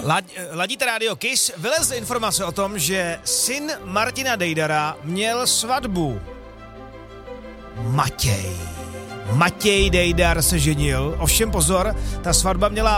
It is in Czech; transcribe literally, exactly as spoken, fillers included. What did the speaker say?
Lad, ladíte rádio Kiss, vylezly informace o tom, že syn Martina Dejdara měl svatbu. Matěj. Matěj Dejdar se ženil, ovšem pozor, ta svatba měla